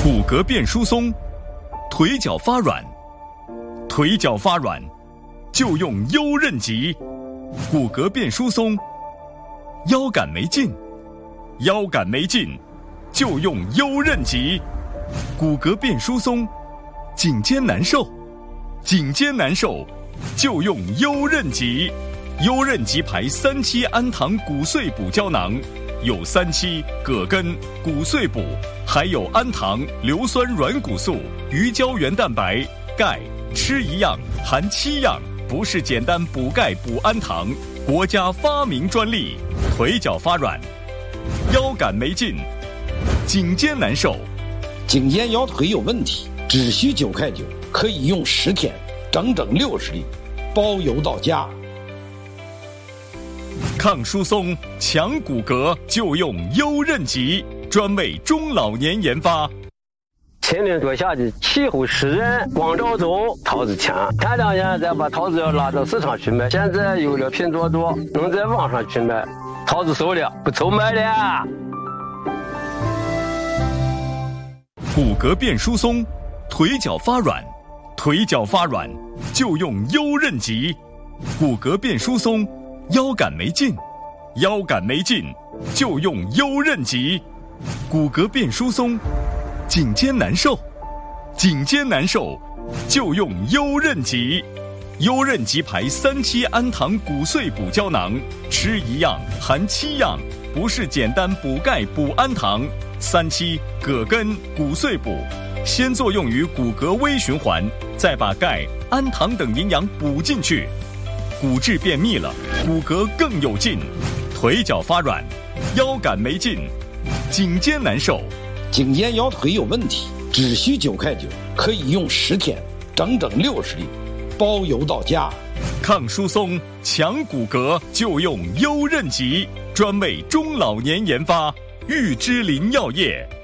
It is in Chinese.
骨骼变疏松，腿脚发软，腿脚发软就用优韧极。骨骼变疏松，腰杆没劲，腰杆没劲就用优韧极。骨骼变疏松，颈肩难受，颈肩难受就用优韧极。优韧极牌3期氨糖骨碎补胶囊，有3期、葛根、骨碎补，还有氨糖、硫酸软骨素、鱼胶原蛋白、钙，吃一样含7样，不是简单补钙补氨糖，国家发明专利。腿脚发软，腰杆没劲，颈肩难受， 颈肩腰腿有问题，只需9块9，可以用10天，整整60粒，包邮到家。 抗疏松、强骨骼就用优韧极，专为中老年研发。 前年多夏季，气候湿热，光照中桃子强。前2年再把桃子要拉到市场去卖，现在有了拼多多，能在网上去卖，桃子熟了，不愁卖了。 骨骼变疏松，腿脚发软，腿脚发软就用优韧极。骨骼变疏松，腰杆没劲，腰杆没劲就用优韧极。骨骼变疏松，颈肩难受，颈肩难受就用优韧极。优韧极牌3期氨糖骨碎补胶囊，吃一样含7样，不是简单补钙补氨糖。3期、葛根、骨碎补，先作用于骨骼微循环，再把钙、氨糖等营养补进去，骨质变密了，骨骼更有劲。腿脚发软，腰杆没劲，颈肩难受， 颈肩腰腿有问题，只需9块9，可以用10天，整整60粒，包邮到家。 抗疏松、强骨骼就用优韧极，专为中老年研发。玉芝林药业。